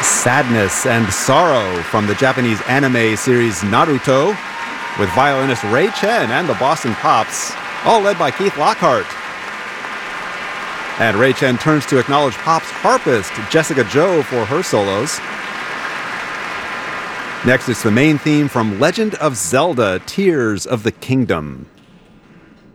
Sadness and Sorrow from the Japanese anime series Naruto, with violinist Ray Chen and the Boston Pops, all led by Keith Lockhart. And Ray Chen turns to acknowledge Pops harpist Jessica Joe for her solos. Next is the main theme from Legend of Zelda: Tears of the Kingdom.